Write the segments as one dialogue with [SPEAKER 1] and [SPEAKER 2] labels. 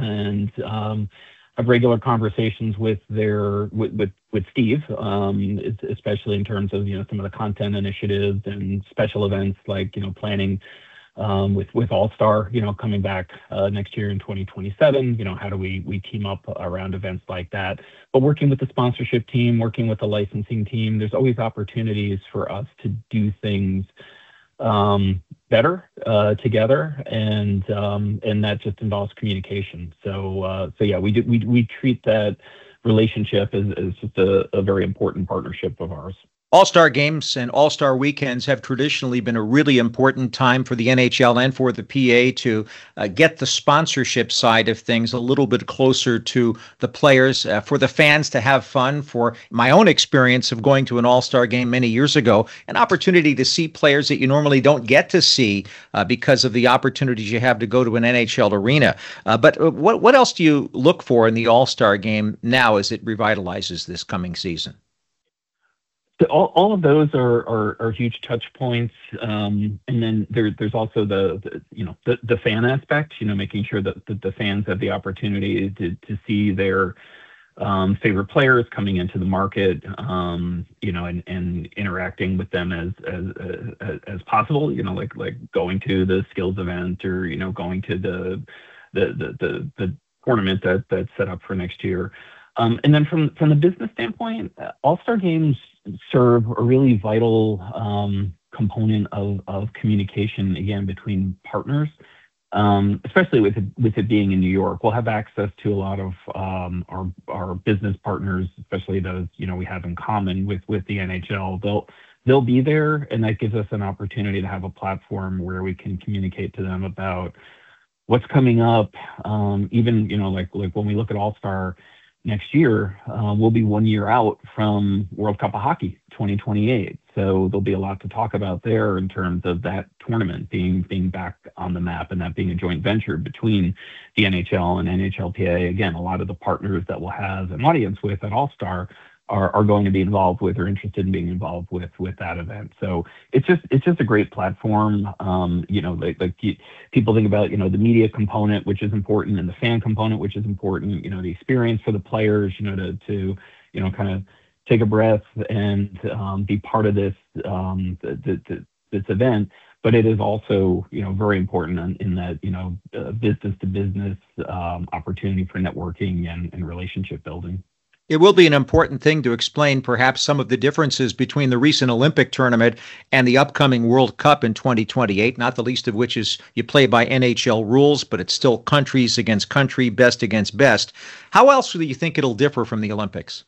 [SPEAKER 1] and have regular conversations with Steve, especially in terms of some of the content initiatives and special events like planning with All Star coming back next year in 2027. How do we team up around events like that? But working with the sponsorship team, working with the licensing team, there's always opportunities for us to do things better together, and that just involves communication. So yeah, we treat that relationship as just a very important partnership of ours.
[SPEAKER 2] All-Star games and All-Star weekends have traditionally been a really important time for the NHL and for the PA to get the sponsorship side of things a little bit closer to the players, for the fans to have fun. For my own experience of going to an All-Star game many years ago, an opportunity to see players that you normally don't get to see because of the opportunities you have to go to an NHL arena. But what else do you look for in the All-Star game now as it revitalizes this coming season?
[SPEAKER 1] So all of those are huge touch points, and then there's also the fan aspect. Making sure that the fans have the opportunity to see their favorite players coming into the market, and interacting with them as possible. Like going to the skills event, or going to the tournament that's set up for next year. And then from the business standpoint, All-Star games serve a really vital component of communication, again, between partners, especially with it being in New York. We'll have access to a lot of our business partners, especially those we have in common with the NHL. They'll be there, and that gives us an opportunity to have a platform where we can communicate to them about what's coming up. Even like when we look at All-Star next year, we'll be 1 year out from World Cup of Hockey 2028. So there'll be a lot to talk about there in terms of that tournament being back on the map, and that being a joint venture between the NHL and NHLPA. Again, a lot of the partners that we'll have an audience with at All-Star are going to be involved with or interested in being involved with that event. So it's just a great platform. People think about the media component, which is important, and the fan component, which is important. The experience for the players, to kind of take a breath and be part of this this event. But it is also very important in that business to business opportunity for networking and relationship building.
[SPEAKER 2] It will be an important thing to explain perhaps some of the differences between the recent Olympic tournament and the upcoming World Cup in 2028, not the least of which is you play by NHL rules, but it's still countries against country, best against best. How else do you think it'll differ from the Olympics?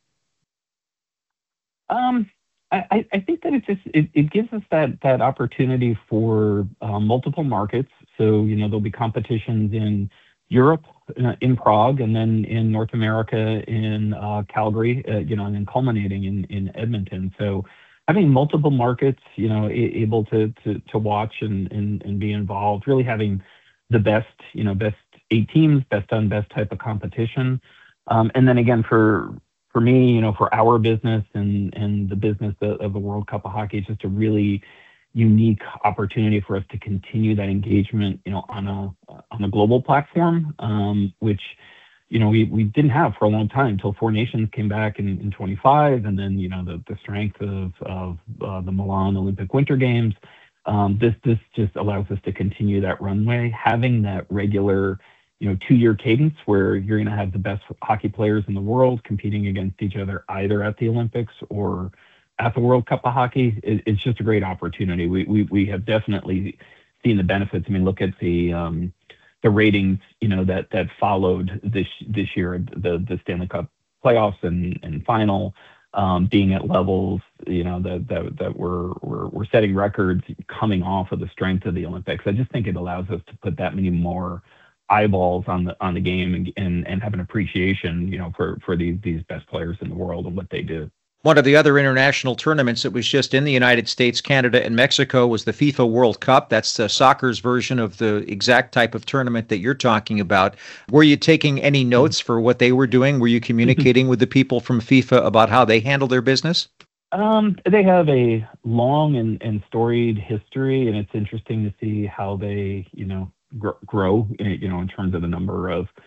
[SPEAKER 1] I think that it gives us that opportunity for multiple markets. So, there'll be competitions in Europe, in Prague, and then in North America, in Calgary, and then culminating in Edmonton. So having multiple markets, able to watch and be involved, really having the best 8 teams, best on best type of competition. And then again, for me, for our business and the business of the World Cup of Hockey, it's just a really unique opportunity for us to continue that engagement, on a global platform, which, we didn't have for a long time until Four Nations came back in 25, and then, the strength of the Milan Olympic Winter Games. This just allows us to continue that runway, having that regular, 2-year cadence where you're going to have the best hockey players in the world competing against each other, either at the Olympics or at the World Cup of Hockey. It's just a great opportunity. We have definitely seen the benefits. I mean, look at the ratings, that followed this year, the Stanley Cup playoffs and final, being at levels, that we're setting records coming off of the strength of the Olympics. I just think it allows us to put that many more eyeballs on the game and have an appreciation, for these best players in the world and what they do.
[SPEAKER 2] One of the other international tournaments that was just in the United States, Canada, and Mexico was the FIFA World Cup. That's the soccer's version of the exact type of tournament that you're talking about. Were you taking any notes for what they were doing? Were you communicating with the people from FIFA about how they handle their business?
[SPEAKER 1] They have a long and storied history, and it's interesting to see how they, grow, in terms of the number of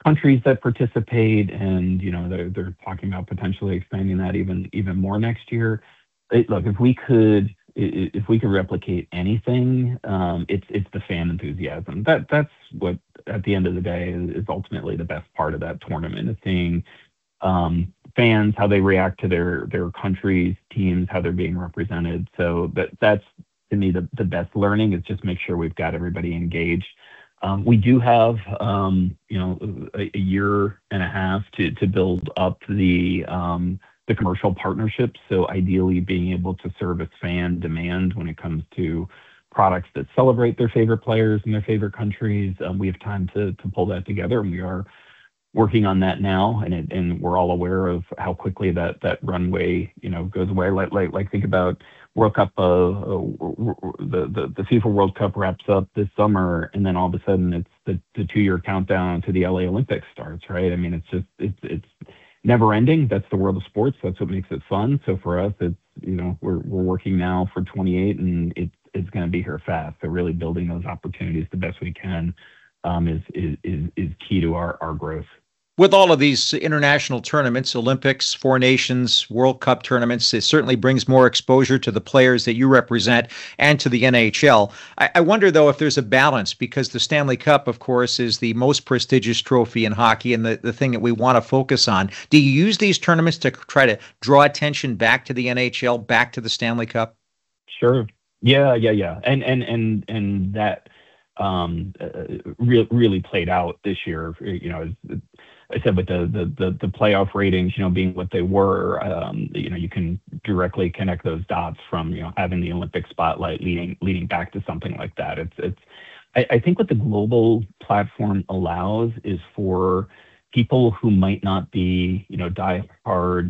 [SPEAKER 1] countries that participate, and they're talking about potentially expanding that even more next year. Look, if we could replicate anything, it's the fan enthusiasm. That's what, at the end of the day, is ultimately the best part of that tournament, is seeing fans, how they react to their countries, teams, how they're being represented. So that's, to me, the best learning, is just make sure we've got everybody engaged. We do have a year and a half to build up the commercial partnerships. So ideally, being able to service fan demand when it comes to products that celebrate their favorite players in their favorite countries. We have time to pull that together, and we are working on that now. And we're all aware of how quickly that runway goes away. Like think about World Cup. The FIFA World Cup wraps up this summer, and then all of a sudden it's the 2-year countdown to the LA Olympics starts. Right? I mean, it's never ending. That's the world of sports. That's what makes it fun. So for us, it's we're working now for 28, and it's going to be here fast. So really building those opportunities the best we can is key to our growth.
[SPEAKER 2] With all of these international tournaments, Olympics, Four Nations, World Cup tournaments, it certainly brings more exposure to the players that you represent and to the NHL. I wonder, though, if there's a balance, because the Stanley Cup, of course, is the most prestigious trophy in hockey and the thing that we want to focus on. Do you use these tournaments to try to draw attention back to the NHL, back to the Stanley Cup?
[SPEAKER 1] Sure. Yeah. And that really played out this year. I said, with the playoff ratings, being what they were, you can directly connect those dots from having the Olympic spotlight leading back to something like that. I think what the global platform allows is for people who might not be diehard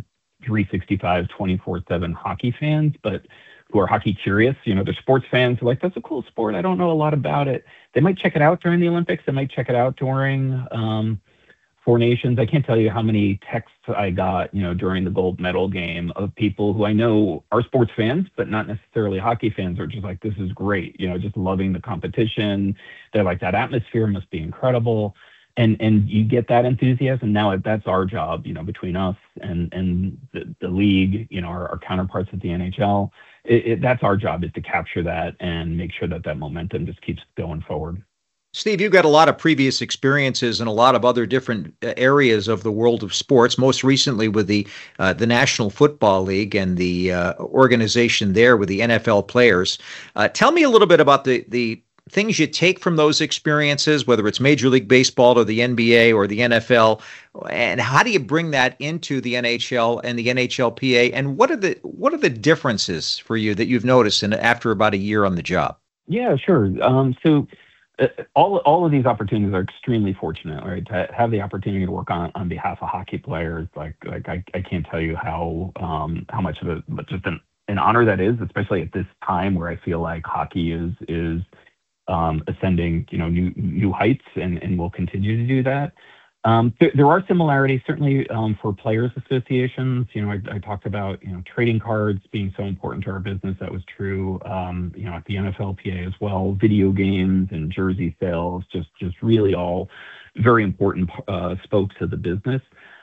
[SPEAKER 1] 365 24/7 hockey fans, but who are hockey curious. They're sports fans who are like, that's a cool sport, I don't know a lot about it. They might check it out during the Olympics. They might check it out during Four Nations. I can't tell you how many texts I got, during the gold medal game, of people who I know are sports fans, but not necessarily hockey fans, are just like, this is great, just loving the competition. They're like, that atmosphere must be incredible. And you get that enthusiasm. Now that's our job, between us and the league, our counterparts at the NHL. That's our job, is to capture that and make sure that momentum just keeps going forward.
[SPEAKER 2] Steve, you've got a lot of previous experiences in a lot of other different areas of the world of sports, most recently with the National Football League and the organization there with the NFL players. Tell me a little bit about the things you take from those experiences, whether it's Major League Baseball or the NBA or the NFL, and how do you bring that into the NHL and the NHLPA, and what are the differences for you that you've noticed after about a year on the job?
[SPEAKER 1] Yeah, sure. So all of these opportunities are extremely fortunate, right? To have the opportunity to work on behalf of hockey players, like I can't tell you how much of just an honor that is, especially at this time where I feel like hockey is ascending, new heights, and will continue to do that. There are similarities, certainly, for players' associations. I talked about, trading cards being so important to our business. That was true, at the NFLPA as well. Video games and jersey sales, just really all very important spokes of the business.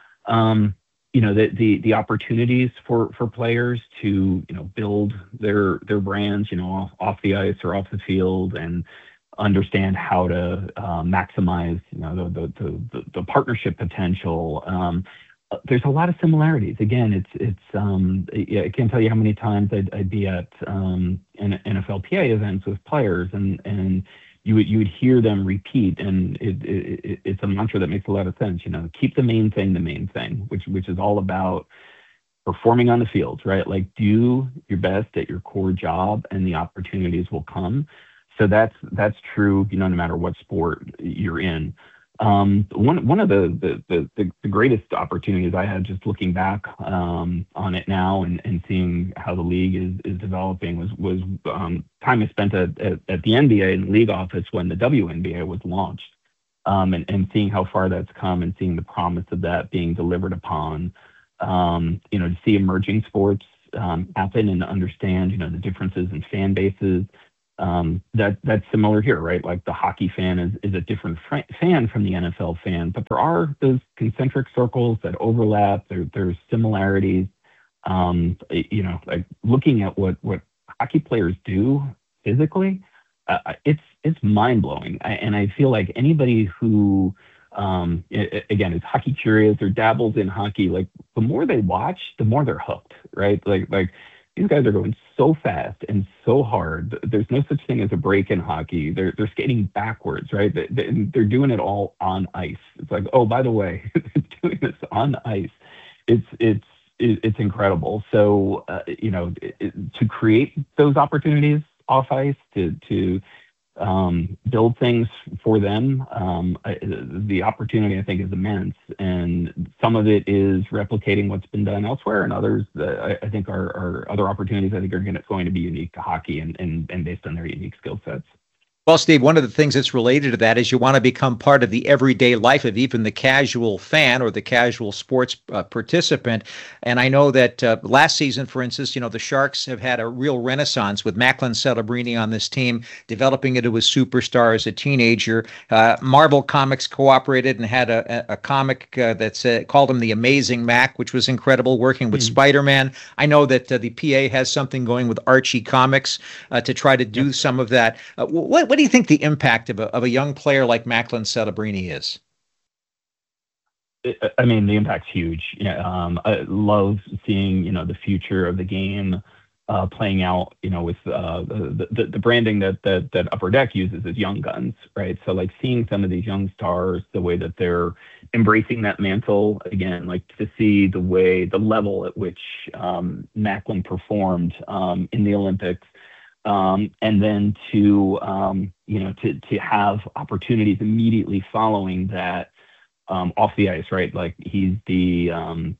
[SPEAKER 1] The opportunities for players to, build their brands, off the ice or off the field, and understand how to maximize, the partnership potential. There's a lot of similarities. Again, I can't tell you how many times I'd be at NFLPA events with players, and you would hear them repeat, and it's a mantra that makes a lot of sense. Keep the main thing, which is all about performing on the field, right? Like, do your best at your core job, and the opportunities will come. So that's true, no matter what sport you're in. One of the greatest opportunities I had, just looking back on it now and seeing how the league is developing, was time I spent at the NBA and league office when the WNBA was launched, and seeing how far that's come, and seeing the promise of that being delivered upon. To see emerging sports happen, and to understand, the differences in fan bases. That's similar here, right? Like the hockey fan is a different fan from the NFL fan, but there are those concentric circles that overlap. There's similarities. Like looking at what hockey players do physically, it's mind blowing. And I feel like anybody who again is hockey curious or dabbles in hockey, like the more they watch, the more they're hooked, right? Like these guys are going so fast and so hard. There's no such thing as a break in hockey. They're skating backwards, right? They're doing it all on ice. It's like, oh, by the way, doing this on ice. It's incredible. So to create those opportunities off ice, to build things for them, the opportunity I think is immense, and some of it is replicating what's been done elsewhere, and others I think are other opportunities I think are going to be unique to hockey and based on their unique skill sets.
[SPEAKER 2] Well, Steve, one of the things that's related to that is you want to become part of the everyday life of even the casual fan or the casual sports participant. And I know that last season, for instance, the Sharks have had a real renaissance with Macklin Celebrini on this team, developing into a superstar as a teenager. Marvel Comics cooperated and had a comic that's called him The Amazing Mac, which was incredible, working with Spider-Man. I know that the PA has something going with Archie Comics to try to do some of that. What do you think the impact of a young player like Macklin Celebrini is?
[SPEAKER 1] I mean, the impact's huge. I love seeing, the future of the game playing out, with the branding that Upper Deck uses is young guns, right? So like seeing some of these young stars, the way that they're embracing that mantle again, like to see the level at which Macklin performed in the Olympics. And then to have opportunities immediately following that off the ice, right? Like he's he's on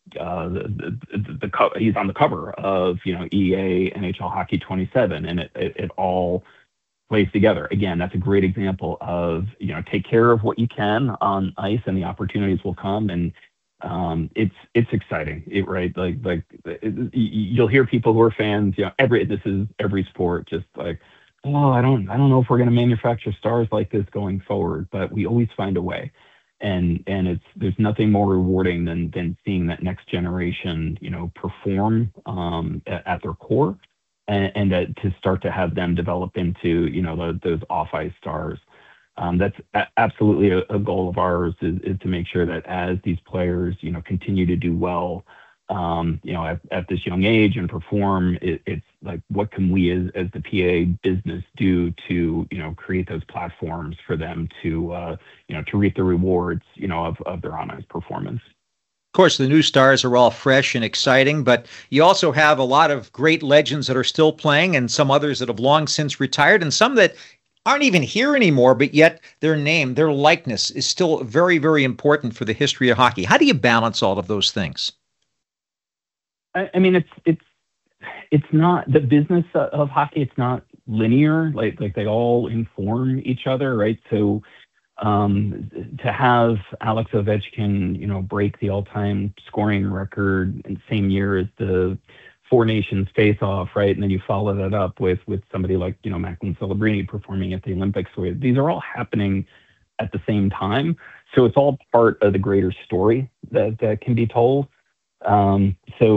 [SPEAKER 1] the cover of EA NHL Hockey 27, and it all plays together. Again, that's a great example of take care of what you can on ice, and the opportunities will come. And it's exciting, right? You'll hear people who are fans, this is every sport, just like, oh, I don't know if we're going to manufacture stars like this going forward, but we always find a way. And there's nothing more rewarding than seeing that next generation, perform at their core, and to start to have them develop into, those off ice stars. That's absolutely a goal of ours is to make sure that as these players, continue to do well, at this young age and perform, it's like, what can we as the PA business do to, create those platforms for them to reap the rewards, of their on ice performance.
[SPEAKER 2] Of course, the new stars are all fresh and exciting, but you also have a lot of great legends that are still playing, and some others that have long since retired, and some that aren't even here anymore, but yet their name, their likeness is still very, very important for the history of hockey. How do you balance all of those things?
[SPEAKER 1] I mean, it's not the business of hockey. It's not linear. Like they all inform each other, right? So to have Alex Ovechkin, break the all-time scoring record in the same year as the Four Nations face-off, right? And then you follow that up with somebody like, Macklin Celebrini performing at the Olympics. So these are all happening at the same time. So it's all part of the greater story that can be told. And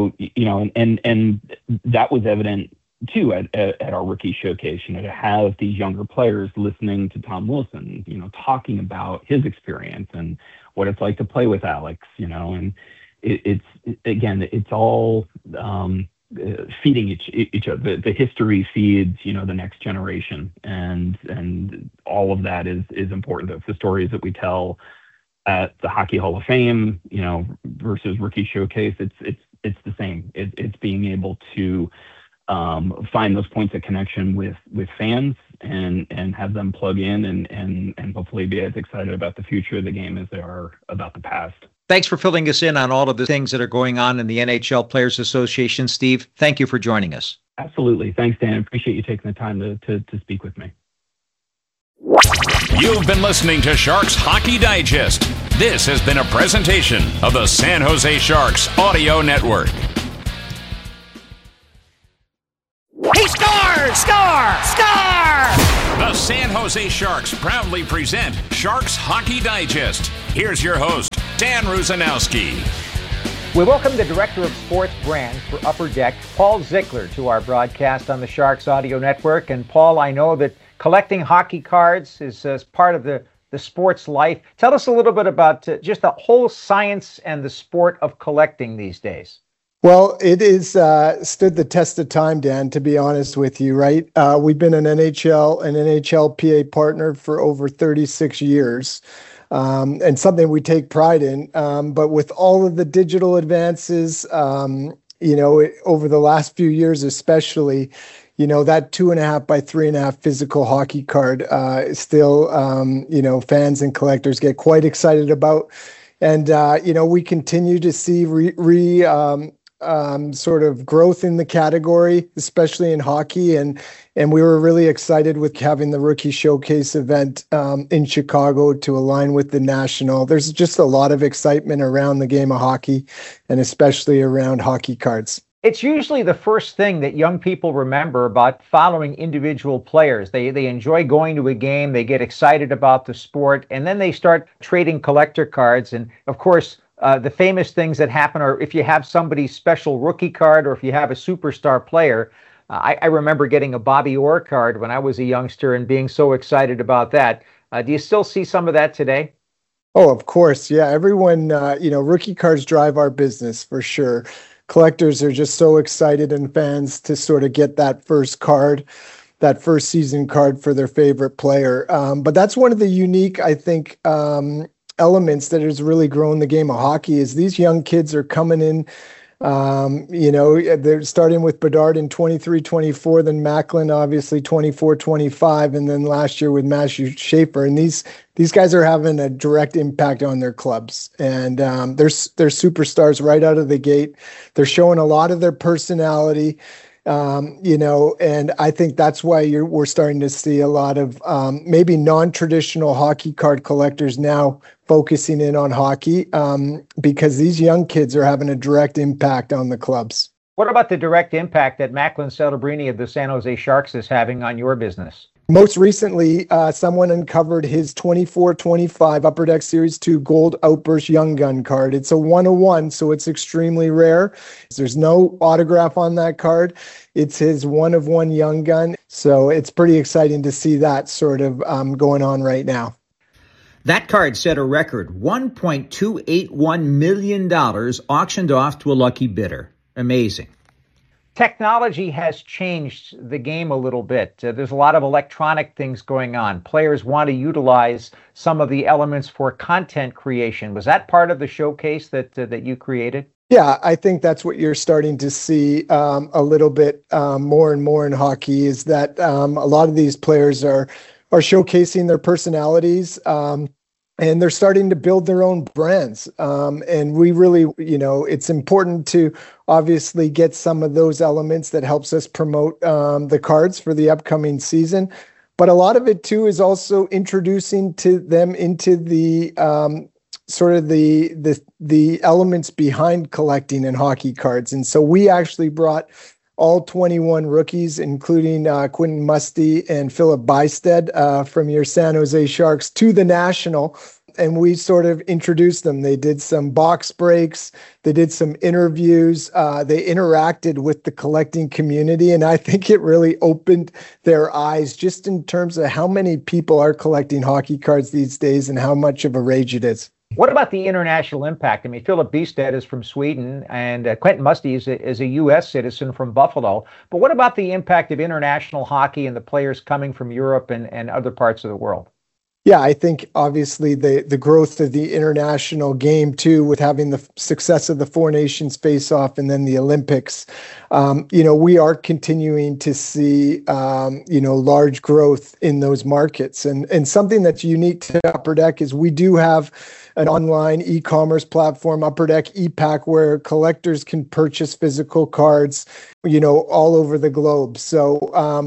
[SPEAKER 1] that was evident too at our rookie showcase, to have these younger players listening to Tom Wilson, talking about his experience and what it's like to play with Alex, and it's all feeding each other. The history feeds, the next generation, and all of that is important. The stories that we tell at the Hockey Hall of Fame, versus rookie showcase, it's the same. It's being able to find those points of connection with fans and have them plug in and hopefully be as excited about the future of the game as they are about the past.
[SPEAKER 2] Thanks for filling us in on all of the things that are going on in the NHL Players Association, Steve. Thank you for joining us.
[SPEAKER 1] Absolutely. Thanks, Dan. I appreciate you taking the time to speak with me.
[SPEAKER 3] You've been listening to Sharks Hockey Digest. This has been a presentation of the San Jose Sharks Audio Network.
[SPEAKER 4] He scores! Score! Score!
[SPEAKER 3] The San Jose Sharks proudly present Sharks Hockey Digest. Here's your host, Dan Rusanowski.
[SPEAKER 2] We welcome the Director of Sports Brands for Upper Deck, Paul Zickler, to our broadcast on the Sharks Audio Network. And Paul, I know that collecting hockey cards is part of the sports life. Tell us a little bit about just the whole science and the sport of collecting these days.
[SPEAKER 4] Well, it is stood the test of time, Dan, to be honest with you, right? We've been an NHLPA partner for over 36 years. And something we take pride in. But with all of the digital advances, over the last few years especially, that 2.5 by 3.5 physical hockey card still, fans and collectors get quite excited about. And, we continue to see sort of growth in the category, especially in hockey. And we were really excited with having the Rookie Showcase event in Chicago to align with the National. There's just a lot of excitement around the game of hockey and especially around hockey cards.
[SPEAKER 2] It's usually the first thing that young people remember about following individual players. They enjoy going to a game, they get excited about the sport, and then they start trading collector cards. And of course, the famous things that happen are if you have somebody's special rookie card or if you have a superstar player. I remember getting a Bobby Orr card when I was a youngster and being so excited about that. Do you still see some of that today?
[SPEAKER 4] Oh, of course. Yeah, everyone, rookie cards drive our business for sure. Collectors are just so excited and fans to sort of get that first card, that first season card for their favorite player. But that's one of the unique, I think, elements that has really grown the game of hockey is these young kids are coming in. They're starting with Bedard in 23-24, then Macklin obviously 24-25, and then last year with Matthew Schaefer. And these guys are having a direct impact on their clubs. And they're superstars right out of the gate. They're showing a lot of their personality. And I think that's why we're starting to see a lot of maybe non-traditional hockey card collectors now focusing in on hockey because these young kids are having a direct impact on the clubs.
[SPEAKER 2] What about the direct impact that Macklin Celebrini of the San Jose Sharks is having on your business?
[SPEAKER 4] Most recently, someone uncovered his 24-25 Upper Deck Series 2 Gold Outburst Young Gun card. It's a 1-of-1, so it's extremely rare. There's no autograph on that card. It's his 1-of-1 Young Gun. So it's pretty exciting to see that sort of going on right now.
[SPEAKER 2] That card set a record $1.281 million auctioned off to a lucky bidder. Amazing. Technology has changed the game a little bit. There's a lot of electronic things going on. Players want to utilize some of the elements for content creation. Was that part of the showcase that you created?
[SPEAKER 4] Yeah, I think that's what you're starting to see a little bit more and more in hockey is that a lot of these players are showcasing their personalities and they're starting to build their own brands. And we really, it's important to obviously get some of those elements that helps us promote the cards for the upcoming season. But a lot of it too is also introducing to them into the sort of the elements behind collecting in hockey cards. And so we actually brought all 21 rookies, including Quentin Musty and Philip Bystead from your San Jose Sharks to the National. And we sort of introduced them. They did some box breaks. They did some interviews. They interacted with the collecting community. And I think it really opened their eyes just in terms of how many people are collecting hockey cards these days and how much of a rage it is.
[SPEAKER 2] What about the international impact? I mean, Philip Bystedt is from Sweden, and Quentin Musty is a U.S. citizen from Buffalo. But what about the impact of international hockey and the players coming from Europe and other parts of the world?
[SPEAKER 4] Yeah, I think obviously the growth of the international game too, with having the success of the Four Nations face-off and then the Olympics, we are continuing to see, large growth in those markets. And something that's unique to Upper Deck is we do have an online e-commerce platform, Upper Deck ePack, where collectors can purchase physical cards, all over the globe. So,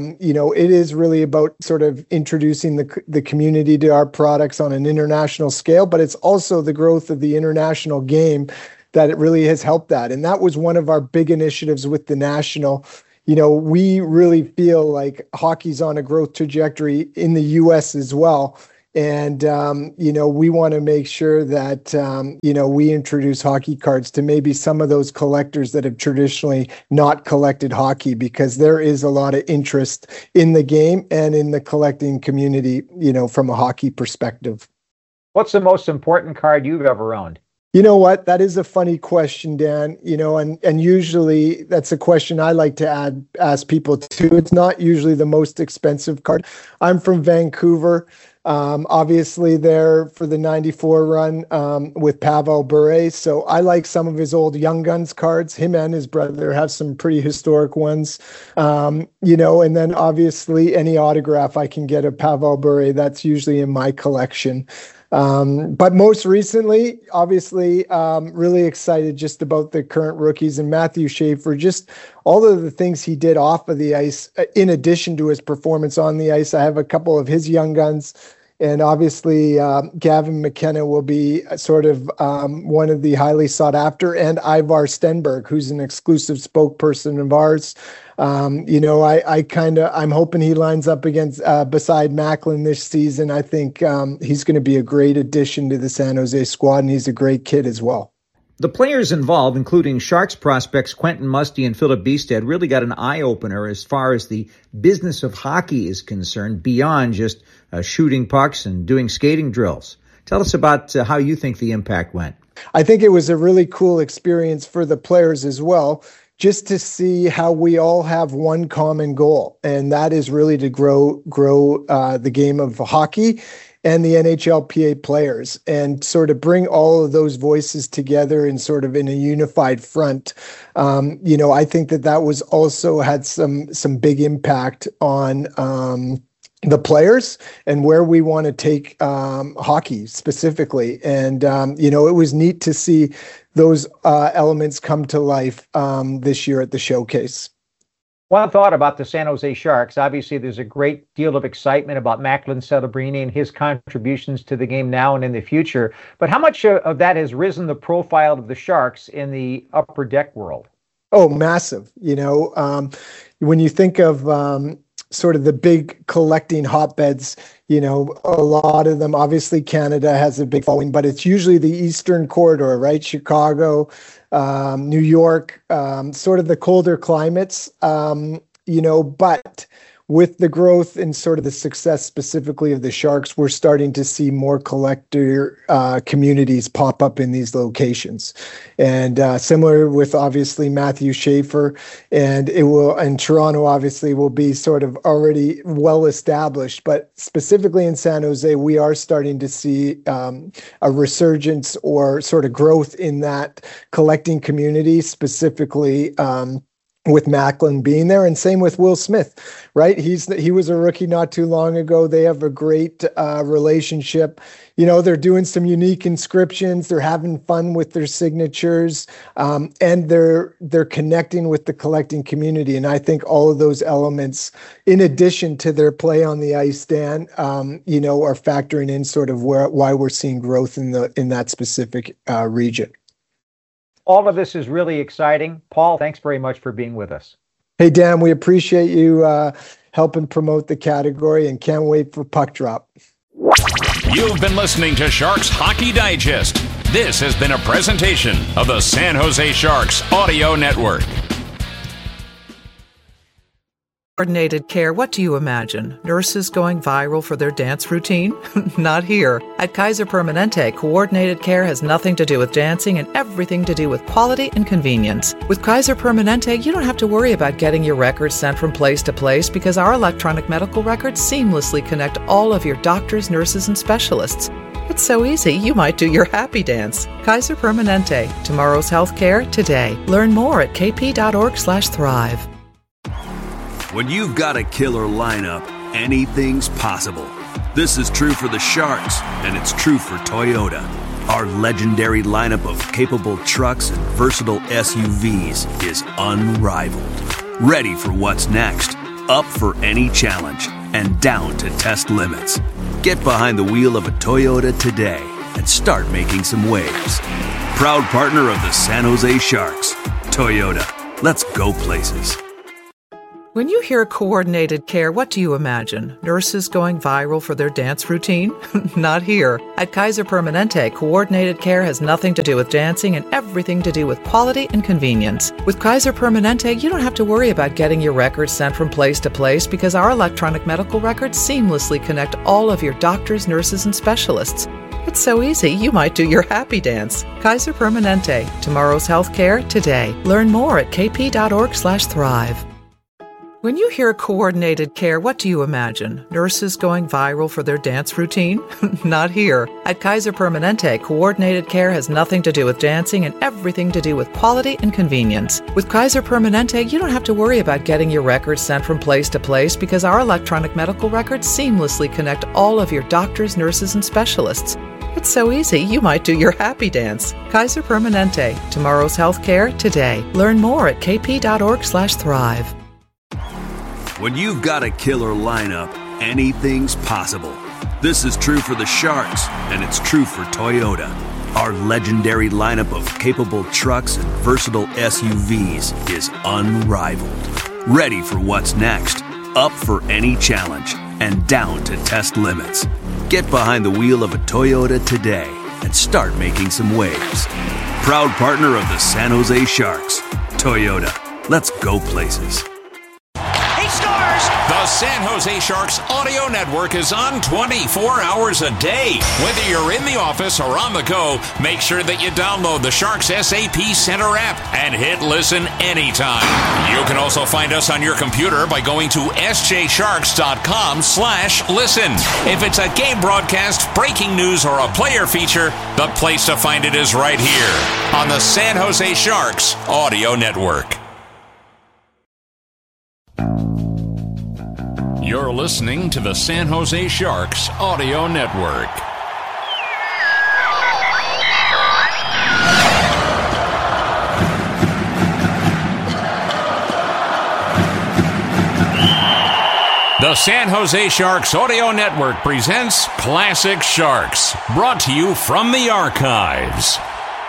[SPEAKER 4] it is really about sort of introducing the community to our products on an international scale, but it's also the growth of the international game that it really has helped that. And that was one of our big initiatives with the National, we really feel like hockey's on a growth trajectory in the U.S. as well. And, we want to make sure that, we introduce hockey cards to maybe some of those collectors that have traditionally not collected hockey, because there is a lot of interest in the game and in the collecting community, from a hockey perspective.
[SPEAKER 2] What's the most important card you've ever owned?
[SPEAKER 4] You know what? That is a funny question, Dan. And usually that's a question I like to ask people too. It's not usually the most expensive card. I'm from Vancouver. Obviously there for the 94 run with Pavel Bure. So I like some of his old Young Guns cards. Him and his brother have some pretty historic ones. And then obviously any autograph I can get of Pavel Bure, that's usually in my collection. But most recently, obviously, really excited just about the current rookies and Matthew Schaefer, just all of the things he did off of the ice, in addition to his performance on the ice. I have a couple of his Young Guns, and obviously Gavin McKenna will be sort of one of the highly sought after, and Ivar Stenberg, who's an exclusive spokesperson of ours. I'm hoping he lines up against beside Macklin this season. I think he's going to be a great addition to the San Jose squad, and he's a great kid as well.
[SPEAKER 2] The players involved, including Sharks prospects Quentin Musty and Philip Beestead, really got an eye-opener as far as the business of hockey is concerned, beyond just shooting pucks and doing skating drills. Tell us about how you think the impact went.
[SPEAKER 4] I think it was a really cool experience for the players as well, just to see how we all have one common goal, and that is really to grow the game of hockey and the NHLPA players, and sort of bring all of those voices together and sort of in a unified front. I think that was also had some big impact on the players and where we want to take hockey specifically. And, it was neat to see those elements come to life this year at the showcase.
[SPEAKER 2] One thought about the San Jose Sharks. Obviously, there's a great deal of excitement about Macklin Celebrini and his contributions to the game now and in the future. But how much of that has risen the profile of the Sharks in the upper deck world?
[SPEAKER 4] Oh, massive. When you think of sort of the big collecting hotbeds, a lot of them, obviously Canada has a big following, but it's usually the Eastern corridor, right? Chicago, New York, sort of the colder climates, but with the growth and sort of the success specifically of the Sharks, we're starting to see more collector communities pop up in these locations. And similar with obviously Matthew Schaefer, and Toronto obviously will be sort of already well established, but specifically in San Jose, we are starting to see a resurgence or sort of growth in that collecting community, specifically with Macklin being there, and same with Will Smith, right? He was a rookie not too long ago. They have a great relationship. They're doing some unique inscriptions. They're having fun with their signatures, and they're connecting with the collecting community. And I think all of those elements, in addition to their play on the ice, Dan, are factoring in sort of why we're seeing growth in that specific region.
[SPEAKER 2] All of this is really exciting. Paul, thanks very much for being with us.
[SPEAKER 4] Hey, Dan, we appreciate you helping promote the category and can't wait for Puck Drop.
[SPEAKER 3] You've been listening to Sharks Hockey Digest. This has been a presentation of the San Jose Sharks Audio Network.
[SPEAKER 5] Coordinated care, what do you imagine? Nurses going viral for their dance routine? Not here. At Kaiser Permanente, coordinated care has nothing to do with dancing and everything to do with quality and convenience. With Kaiser Permanente, you don't have to worry about getting your records sent from place to place because our electronic medical records seamlessly connect all of your doctors, nurses, and specialists. It's so easy, you might do your happy dance. Kaiser Permanente, tomorrow's healthcare today. Learn more at kp.org/thrive.
[SPEAKER 6] When you've got a killer lineup, anything's possible. This is true for the Sharks, and it's true for Toyota. Our legendary lineup of capable trucks and versatile SUVs is unrivaled. Ready for what's next, up for any challenge, and down to test limits. Get behind the wheel of a Toyota today and start making some waves. Proud partner of the San Jose Sharks. Toyota, let's go places.
[SPEAKER 5] When you hear coordinated care, what do you imagine? Nurses going viral for their dance routine? Not here. At Kaiser Permanente, coordinated care has nothing to do with dancing and everything to do with quality and convenience. With Kaiser Permanente, you don't have to worry about getting your records sent from place to place because our electronic medical records seamlessly connect all of your doctors, nurses, and specialists. It's so easy, you might do your happy dance. Kaiser Permanente. Tomorrow's healthcare today. Learn more at kp.org/thrive. When you hear coordinated care, what do you imagine? Nurses going viral for their dance routine? Not here. At Kaiser Permanente, coordinated care has nothing to do with dancing and everything to do with quality and convenience. With Kaiser Permanente, you don't have to worry about getting your records sent from place to place because our electronic medical records seamlessly connect all of your doctors, nurses, and specialists. It's so easy, you might do your happy dance. Kaiser Permanente. Tomorrow's healthcare today. Learn more at kp.org/thrive.
[SPEAKER 6] When you've got a killer lineup, anything's possible. This is true for the Sharks, and it's true for Toyota. Our legendary lineup of capable trucks and versatile SUVs is unrivaled. Ready for what's next, up for any challenge, and down to test limits. Get behind the wheel of a Toyota today and start making some waves. Proud partner of the San Jose Sharks, Toyota. Let's go places.
[SPEAKER 3] The San Jose Sharks Audio Network is on 24 hours a day. Whether you're in the office or on the go, make sure that you download the Sharks SAP Center app and hit listen anytime. You can also find us on your computer by going to sjsharks.com/listen. If it's a game broadcast, breaking news, or a player feature, the place to find it is right here on the San Jose Sharks Audio Network. You're listening to the San Jose Sharks Audio Network. The San Jose Sharks Audio Network presents Classic Sharks, brought to you from the archives.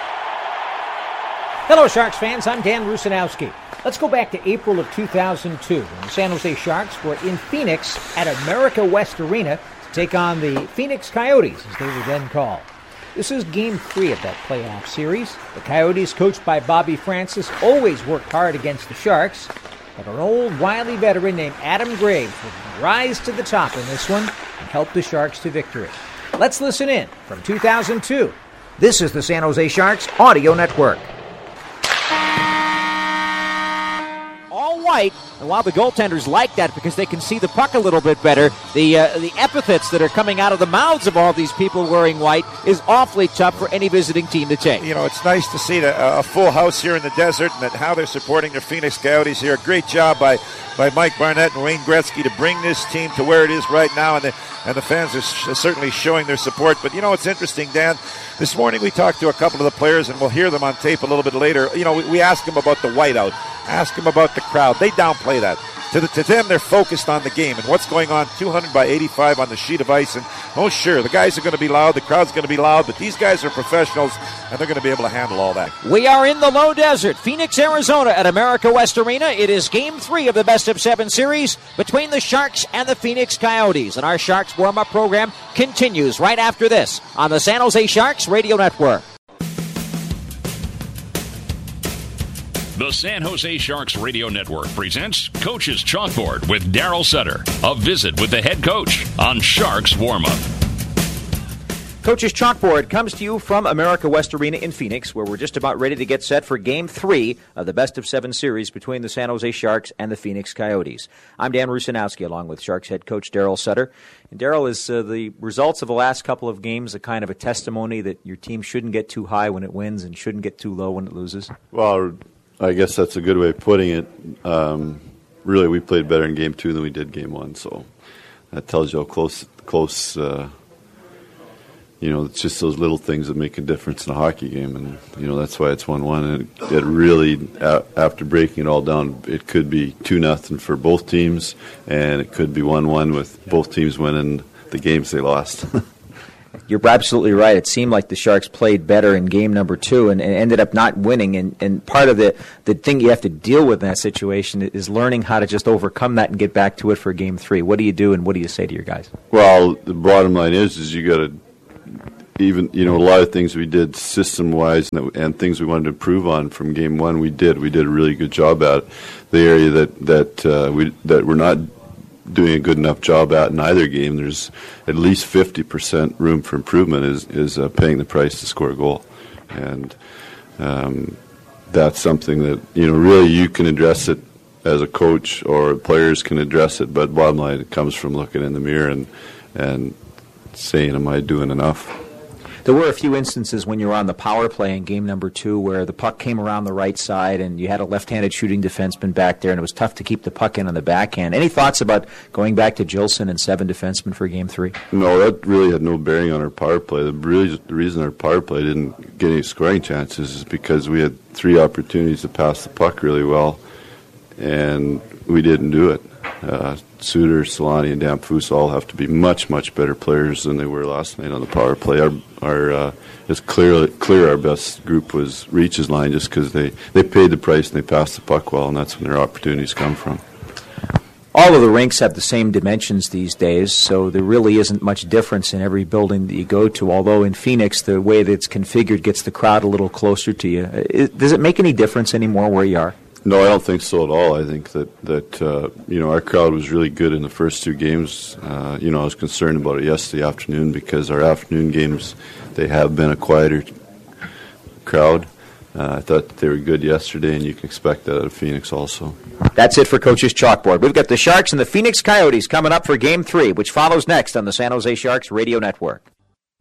[SPEAKER 7] Hello, Sharks fans. I'm Dan Rusanowski. Let's go back to April of 2002 when the San Jose Sharks were in Phoenix at America West Arena to take on the Phoenix Coyotes, as they were then called. This is Game 3 of that playoff series. The Coyotes, coached by Bobby Francis, always worked hard against the Sharks, but an old wily veteran named Adam Graves would rise to the top in this one and help the Sharks to victory. Let's listen in from 2002. This is the San Jose Sharks Audio Network. White, and while the goaltenders like that because they can see the puck a little bit better, the epithets that are coming out of the mouths of all these people wearing white is awfully tough for any visiting team to take.
[SPEAKER 8] You know, it's nice to see a full house here in the desert and how they're supporting the Phoenix Coyotes here. Great job by Mike Barnett and Wayne Gretzky to bring this team to where it is right now, and the fans are certainly showing their support. But, you know, it's interesting, Dan. This morning we talked to a couple of the players, and we'll hear them on tape a little bit later. You know, we asked them about the whiteout, asked them about the crowd. They downplay that. To them, they're focused on the game and what's going on. 200 by 85 on the sheet of ice. And, oh, sure, the guys are going to be loud. The crowd's going to be loud. But these guys are professionals, and they're going to be able to handle all that.
[SPEAKER 7] We are in the low desert, Phoenix, Arizona, at America West Arena. It is Game 3 of the best-of-7 series between the Sharks and the Phoenix Coyotes. And our Sharks warm-up program continues right after this on the San Jose Sharks Radio Network.
[SPEAKER 3] The San Jose Sharks Radio Network presents Coach's Chalkboard with Daryl Sutter. A visit with the head coach on Sharks Warm-Up.
[SPEAKER 7] Coach's Chalkboard comes to you from America West Arena in Phoenix, where we're just about ready to get set for Game 3 of the best-of-7 series between the San Jose Sharks and the Phoenix Coyotes. I'm Dan Rusanowski, along with Sharks head coach Daryl Sutter. And Daryl, is the results of the last couple of games a kind of a testimony that your team shouldn't get too high when it wins and shouldn't get too low when it loses?
[SPEAKER 9] Well, I guess that's a good way of putting it. Really, we played better in Game 2 than we did Game 1, so that tells you how close. You know, it's just those little things that make a difference in a hockey game, and you know that's why it's 1-1. And it really, after breaking it all down, it could be 2-0 for both teams, and it could be 1-1 with both teams winning the games they lost.
[SPEAKER 10] You're absolutely right. It seemed like the Sharks played better in game number 2 and ended up not winning. And part of the thing you have to deal with in that situation is learning how to just overcome that and get back to it for game 3. What do you do and what do you say to your guys?
[SPEAKER 9] Well, the bottom line is you got to, even, a lot of things we did system-wise and things we wanted to improve on from game 1, we did a really good job at. The area that we're not doing a good enough job at in either game, there's at least 50% room for improvement is paying the price to score a goal. And that's something that, really you can address it as a coach or players can address it, but bottom line, it comes from looking in the mirror and saying, am I doing enough?
[SPEAKER 10] There were a few instances when you were on the power play in game number 2 where the puck came around the right side and you had a left-handed shooting defenseman back there and it was tough to keep the puck in on the backhand. Any thoughts about going back to Gilson and 7 defensemen for game 3?
[SPEAKER 9] No, that really had no bearing on our power play. The reason our power play didn't get any scoring chances is because we had 3 opportunities to pass the puck really well and we didn't do it. Suter, Solani, and Damphousse all have to be much, much better players than they were last night on the power play. It's clear our best group was Reach's line just because they paid the price and they passed the puck well, and that's when their opportunities come from.
[SPEAKER 10] All of the rinks have the same dimensions these days, so there really isn't much difference in every building that you go to, although in Phoenix the way that it's configured gets the crowd a little closer to you. Does it make any difference anymore where you are?
[SPEAKER 9] No, I don't think so at all. I think that our crowd was really good in the first 2 games. I was concerned about it yesterday afternoon because our afternoon games, they have been a quieter crowd. I thought they were good yesterday, and you can expect that out of Phoenix also.
[SPEAKER 10] That's it for Coach's Chalkboard. We've got the Sharks and the Phoenix Coyotes coming up for Game 3, which follows next on the San Jose Sharks Radio Network.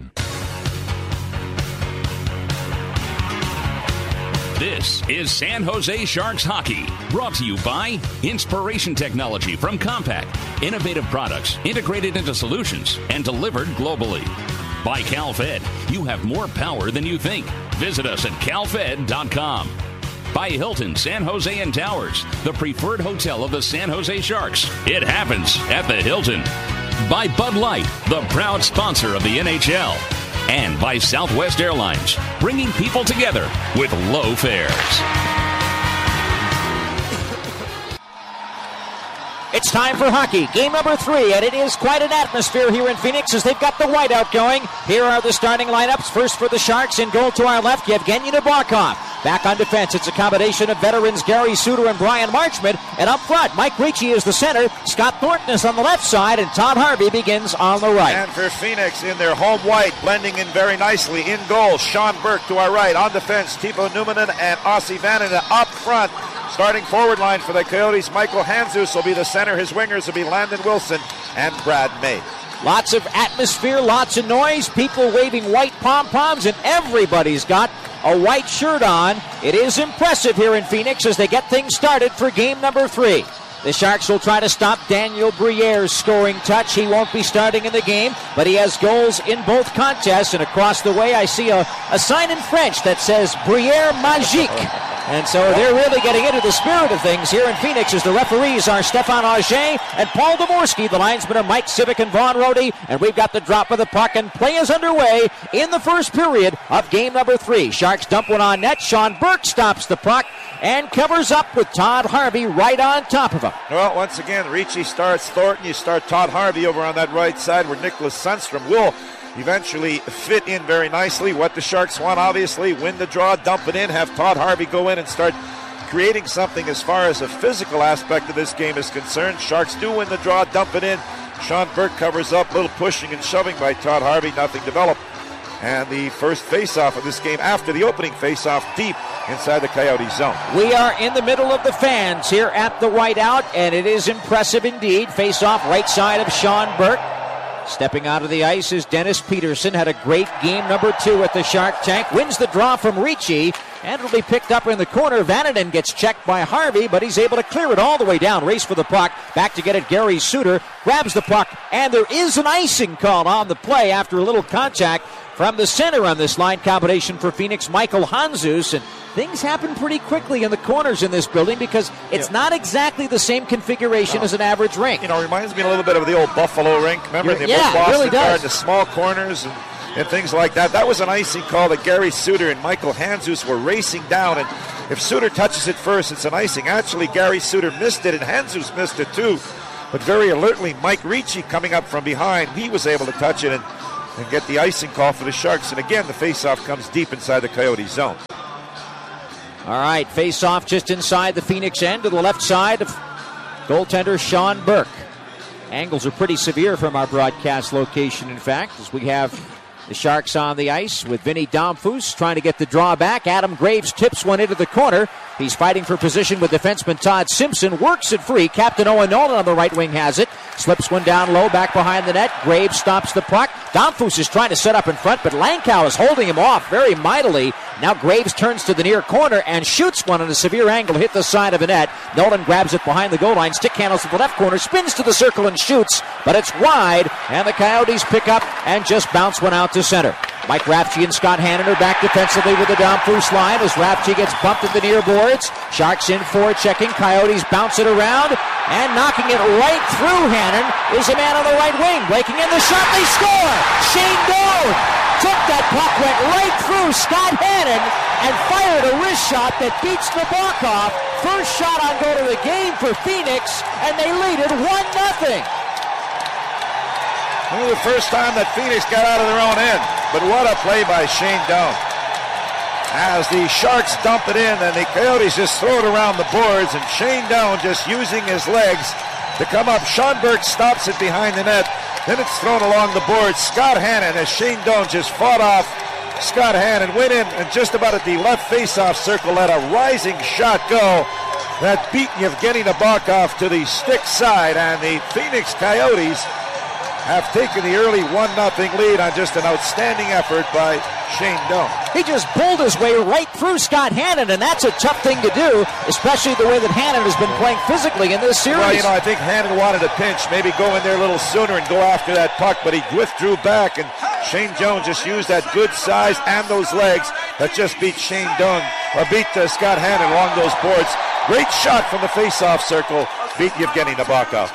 [SPEAKER 3] This is San Jose Sharks Hockey, brought to you by Inspiration Technology from Compact. Innovative products integrated into solutions and delivered globally. By CalFed, you have more power than you think. Visit us at calfed.com. By Hilton San Jose and Towers, the preferred hotel of the San Jose Sharks. It happens at the Hilton. By Bud Light, the proud sponsor of the NHL. And by Southwest Airlines, bringing people together with low fares.
[SPEAKER 7] It's time for hockey, game number 3, and it is quite an atmosphere here in Phoenix as they've got the whiteout going. Here are the starting lineups. First for the Sharks, in goal to our left, Yevgeny Nabokov. Back on defense, it's a combination of veterans Gary Suter and Brian Marchment. And up front, Mike Ricci is the center, Scott Thornton is on the left side, and Todd Harvey begins on the right.
[SPEAKER 8] And for Phoenix, in their home white, blending in very nicely, in goal, Sean Burke to our right. On defense, Timo Numminen and Ossi Vaninen up front. Starting forward line for the Coyotes, Michael Handzus will be the center. His wingers will be Landon Wilson and Brad May.
[SPEAKER 7] Lots of atmosphere, lots of noise, people waving white pom-poms, and everybody's got a white shirt on. It is impressive here in Phoenix as they get things started for game number 3. The Sharks will try to stop Daniel Briere's scoring touch. He won't be starting in the game, but he has goals in both contests. And across the way, I see a sign in French that says Briere Magique. And so they're really getting into the spirit of things here in Phoenix as the referees are Stefan Auger and Paul Dvorsky. The linesmen are Mike Civic and Vaughn Rohde. And we've got the drop of the puck, and play is underway in the first period of game number 3. Sharks dump one on net. Sean Burke stops the puck and covers up with Todd Harvey right on top of him.
[SPEAKER 8] Well, once again, Ricci starts Thornton. You start Todd Harvey over on that right side where Nicholas Sundstrom will eventually fit in very nicely. What the Sharks want, obviously, win the draw, dump it in, have Todd Harvey go in and start creating something as far as the physical aspect of this game is concerned. Sharks do win the draw, dump it in. Sean Burke covers up, little pushing and shoving by Todd Harvey, nothing developed. And the first face-off of this game after the opening face-off deep inside the Coyote zone.
[SPEAKER 7] We are in the middle of the fans here at the whiteout, and it is impressive indeed. Face-off right side of Sean Burke. Stepping out of the ice is Dennis Peterson. Had a great game number 2 at the Shark Tank. Wins the draw from Ricci, and it'll be picked up in the corner. Vaninen gets checked by Harvey, but he's able to clear it all the way down. Race for the puck. Back to get it, Gary Suter grabs the puck, and there is an icing call on the play after a little contact from the center on this line combination for Phoenix, Michael Handzus. And things happen pretty quickly in the corners in this building because it's not exactly the same configuration as an average rink.
[SPEAKER 8] Reminds me a little bit of the old Buffalo rink. Remember the old Boston
[SPEAKER 7] really
[SPEAKER 8] Garden, the small corners, and and things like that. That was an icing call that Gary Suter and Michael Handzus were racing down, and if Suter touches it first, it's an icing. Actually, Gary Suter missed it, and Handzus missed it too. But very alertly, Mike Ricci coming up from behind, he was able to touch it and get the icing call for the Sharks. And again, the faceoff comes deep inside the Coyote zone.
[SPEAKER 7] All right, face-off just inside the Phoenix end to the left side of goaltender Sean Burke. Angles are pretty severe from our broadcast location, in fact, as we have the Sharks on the ice with Vinny Domfus trying to get the draw back. Adam Graves tips one into the corner. He's fighting for position with defenseman Todd Simpson. Works it free. Captain Owen Nolan on the right wing has it. Slips one down low, back behind the net. Graves stops the puck. Domfus is trying to set up in front, but Langkow is holding him off very mightily. Now Graves turns to the near corner and shoots one at a severe angle, hit the side of the net. Nolan grabs it behind the goal line, stick handles to the left corner, spins to the circle and shoots, but it's wide, and the Coyotes pick up and just bounce one out to center. Mike Rafchi and Scott Hannon are back defensively with the Domfus line as Rafchi gets bumped at the near boards. Sharks in for checking. Coyotes bounce it around, and knocking it right through Hannon is a man on the right wing. Breaking in the shot, they score! Shane Doan took that puck, went right through Scott Hannon, and fired a wrist shot that beats Nabokov. First shot on goal of the game for Phoenix, and they lead it 1-0.
[SPEAKER 8] Well, the first time that Phoenix got out of their own end. But what a play by Shane Doan. As the Sharks dump it in, and the Coyotes just throw it around the boards, and Shane Doan just using his legs to come up. Sean Burke stops it behind the net. Then it's thrown along the boards. Scott Hannon, as Shane Doan just fought off Scott Hannon, went in and just about at the left face-off circle, let a rising shot go that beat Yevgeny Nabokov to the stick side, and the Phoenix Coyotes have taken the early 1-0 lead on just an outstanding effort by Shane Doan.
[SPEAKER 7] He just pulled his way right through Scott Hannon, and that's a tough thing to do, especially the way that Hannon has been playing physically in this series.
[SPEAKER 8] Well, I think Hannon wanted a pinch, maybe go in there a little sooner and go after that puck, but he withdrew back, and Shane Doan just used that good size and those legs that just beat Scott Hannon along those boards. Great shot from the face-off circle, beat Yevgeny Nabokov.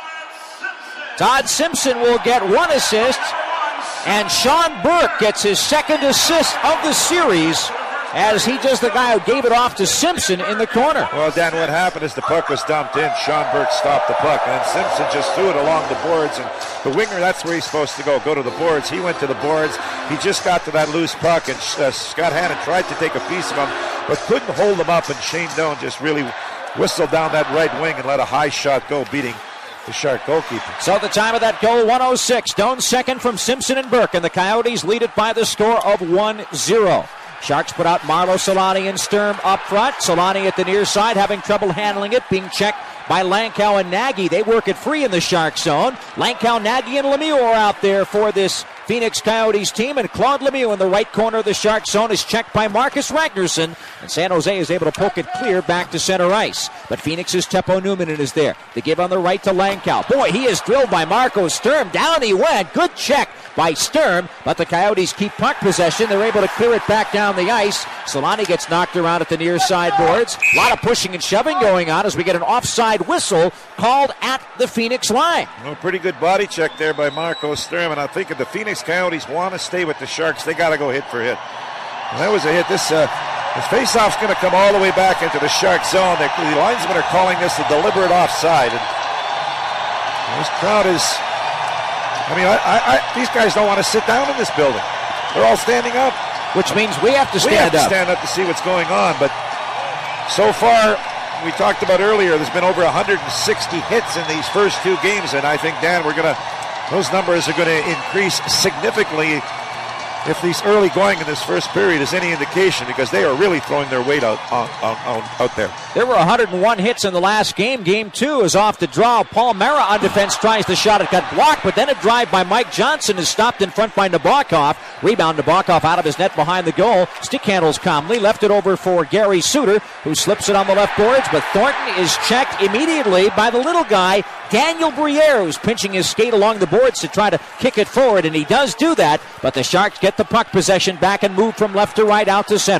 [SPEAKER 7] Todd Simpson will get one assist, and Sean Burke gets his second assist of the series, as he just the guy who gave it off to Simpson in the corner.
[SPEAKER 8] Well, Dan, what happened is the puck was dumped in. Sean Burke stopped the puck, and then Simpson just threw it along the boards, and the winger, that's where he's supposed to go to the boards. He went to the boards. He just got to that loose puck, and Scott Hannon tried to take a piece of him, but couldn't hold him up, and Shane Doan just really whistled down that right wing and let a high shot go, beating the Shark goalkeeper.
[SPEAKER 7] So the time of that goal, 1:06. Doan second from Simpson and Burke, and the Coyotes lead it by the score of 1-0. Sharks put out Marlo, Solani, and Sturm up front. Solani at the near side having trouble handling it, being checked by Langkow and Nagy. They work it free in the Shark zone. Langkow, Nagy, and Lemieux are out there for this Phoenix Coyotes team, and Claude Lemieux in the right corner of the Shark zone is checked by Marcus Ragnarsson, and San Jose is able to poke it clear back to center ice. But Phoenix's Teppo Newman is there. The give on the right to Langkow. Boy, he is drilled by Marco Sturm. Down he went. Good check by Sturm, but the Coyotes keep puck possession. They're able to clear it back down the ice. Solani gets knocked around at the near side boards. A lot of pushing and shoving going on as we get an offside whistle called at the Phoenix line.
[SPEAKER 8] Well, pretty good body check there by Marco Sturm, and I think if the Phoenix Coyotes want to stay with the Sharks, they got to go hit for hit. And that was a hit. This face-off's going to come all the way back into the Shark zone. The linesmen are calling this a deliberate offside. And this crowd is... these guys don't want to sit down in this building. They're all standing up.
[SPEAKER 7] Which means we have to stand up.
[SPEAKER 8] We have to stand up to see what's going on. But so far, we talked about earlier, there's been over 160 hits in these first two games. And I think, Dan, those numbers are going to increase significantly if these early going in this first period is any indication, because they are really throwing their weight out there.
[SPEAKER 7] There were 101 hits in the last game. Game 2 is off the draw. Paul Mara on defense tries the shot. It got blocked, but then a drive by Mike Johnson is stopped in front by Nabokov. Rebound Nabokov out of his net behind the goal. Stick handles calmly. Left it over for Gary Suter, who slips it on the left boards, but Thornton is checked immediately by the little guy, Daniel Briere, who's pinching his skate along the boards to try to kick it forward, and he does do that, but the Sharks get the puck possession back and move from left to right out to center.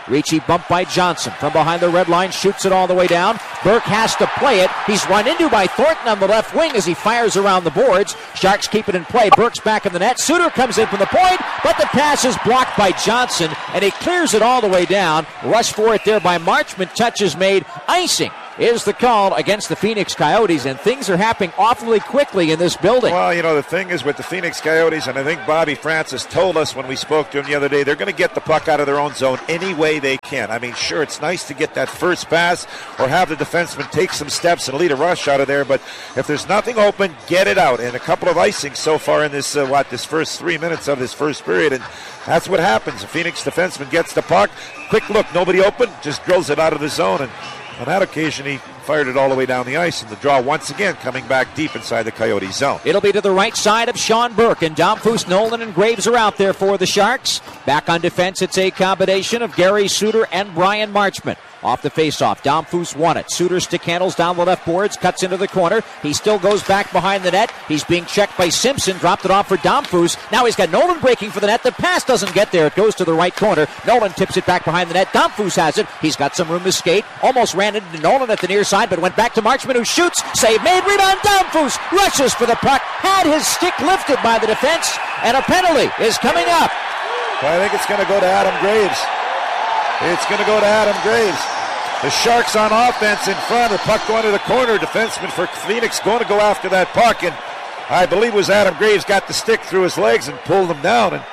[SPEAKER 7] Ricci bumped by Johnson. From behind the red line, shoots it all the way down. Burke has to play it. He's run into by Thornton on the left wing as he fires around the boards. Sharks keep it in play. Burke's back in the net. Suter comes in from the point, but the pass is blocked by Johnson, and he clears it all the way down. Rush for it there by Marchment. Touch is made. Icing is the call against the Phoenix Coyotes, and things are happening awfully quickly in this building.
[SPEAKER 8] Well, the thing is with the Phoenix Coyotes, and I think Bobby Francis told us when we spoke to him the other day, they're going to get the puck out of their own zone any way they can. I mean, sure, it's nice to get that first pass or have the defenseman take some steps and lead a rush out of there, but if there's nothing open, get it out. And a couple of icings so far in this, this first 3 minutes of this first period, and that's what happens. The Phoenix defenseman gets the puck, quick look, nobody open, just drills it out of the zone, and on that occasion, he fired it all the way down the ice, and the draw once again coming back deep inside the Coyote zone.
[SPEAKER 7] It'll be to the right side of Sean Burke, and Domfus, Nolan, and Graves are out there for the Sharks. Back on defense, it's a combination of Gary Suter and Brian Marchment. Off the faceoff, Domfus won it. Suter stick handles down the left boards, cuts into the corner. He still goes back behind the net. He's being checked by Simpson, dropped it off for Domfus. Now he's got Nolan breaking for the net. The pass doesn't get there. It goes to the right corner. Nolan tips it back behind the net. Domfus has it. He's got some room to skate. Almost ran into Nolan at the near side, but went back to Marchment, who shoots. Save made, rebound. Domfus rushes for the puck. Had his stick lifted by the defense, and a penalty is coming up.
[SPEAKER 8] Well, I think it's going to go to Adam Graves. It's going to go to Adam Graves. The Sharks on offense in front. The puck going to the corner. Defenseman for Phoenix going to go after that puck. And I believe it was Adam Graves got the stick through his legs and pulled him down. And